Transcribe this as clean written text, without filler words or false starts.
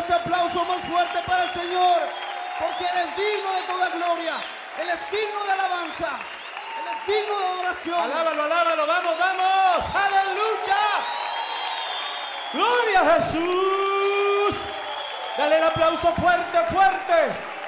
ese aplauso más fuerte para el Señor, porque Él es digno de toda gloria, Él es digno de alabanza, Él es digno de adoración. Alábalo, alábalo, vamos, vamos. Aleluya. Gloria a Jesús. Dale el aplauso fuerte, fuerte.